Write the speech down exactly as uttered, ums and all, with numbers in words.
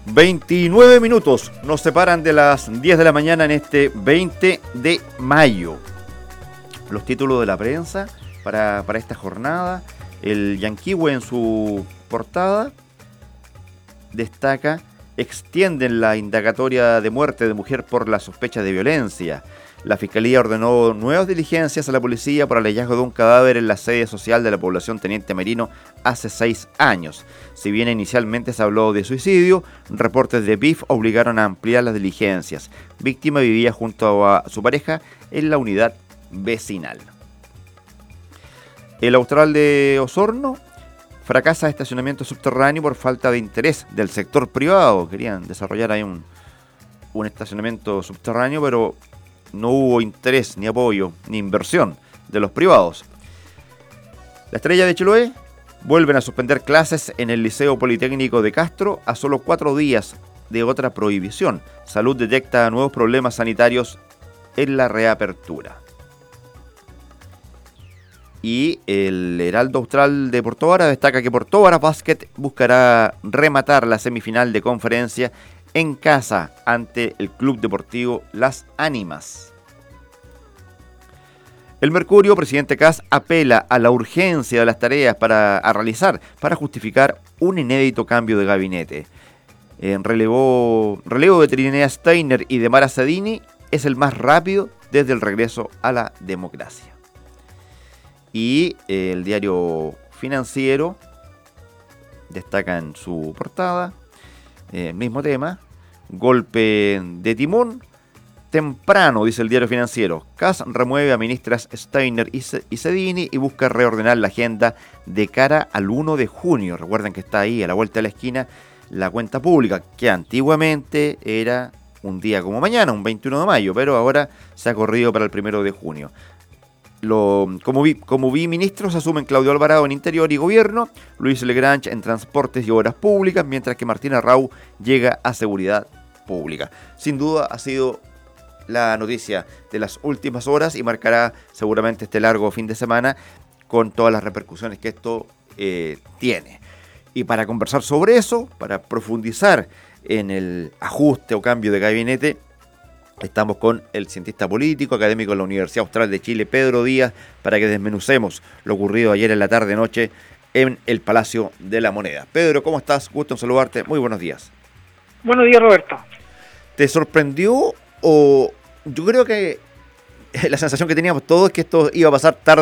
veintinueve minutos nos separan de las diez de la mañana en este veinte de mayo. Los títulos de la prensa para, para esta jornada. El Yanquihue en su portada destaca: extienden la indagatoria de muerte de mujer por la sospecha de violencia. La Fiscalía ordenó nuevas diligencias a la policía por el hallazgo de un cadáver en la sede social de la población Teniente Merino hace seis años. Si bien inicialmente se habló de suicidio, reportes de P I F obligaron a ampliar las diligencias. Víctima vivía junto a su pareja en la unidad vecinal. El Austral de Osorno fracasa estacionamiento subterráneo por falta de interés del sector privado. Querían desarrollar ahí un, un estacionamiento subterráneo, pero no hubo interés, ni apoyo, ni inversión de los privados. La Estrella de Chiloé: vuelven a suspender clases en el Liceo Politécnico de Castro a solo cuatro días de otra prohibición. Salud detecta nuevos problemas sanitarios en la reapertura. Y el Heraldo Austral de Porto Vara destaca que Porto Vara Basket buscará rematar la semifinal de conferencia en casa ante el Club Deportivo Las Ánimas. El Mercurio: presidente Kast apela a la urgencia de las tareas para a realizar para justificar un inédito cambio de gabinete. En relevo, relevo de Trinidad Steiner y de Mara Sadini es el más rápido desde el regreso a la democracia. Y el diario Financiero destaca en su portada el eh, mismo tema: golpe de timón temprano, dice el diario Financiero. Kast remueve a ministras Steiner y Sedini y busca reordenar la agenda de cara al uno de junio. Recuerden que está ahí a la vuelta de la esquina la cuenta pública, que antiguamente era un día como mañana, un veintiuno de mayo, pero ahora se ha corrido para el primero de junio. Lo, como, vi, como biministros asumen Claudio Alvarado en Interior y Gobierno, Luis Legrange en Transportes y Obras Públicas, mientras que Martín Arrau llega a Seguridad Pública. Sin duda ha sido la noticia de las últimas horas y marcará seguramente este largo fin de semana con todas las repercusiones que esto eh, tiene. Y para conversar sobre eso, para profundizar en el ajuste o cambio de gabinete, estamos con el cientista político, académico de la Universidad Austral de Chile, Pedro Díaz, para que desmenucemos lo ocurrido ayer en la tarde-noche en el Palacio de la Moneda. Pedro, ¿cómo estás? Gusto en saludarte. Muy buenos días. Buenos días, Roberto. ¿Te sorprendió o yo creo que la sensación que teníamos todos es que esto iba a pasar tarde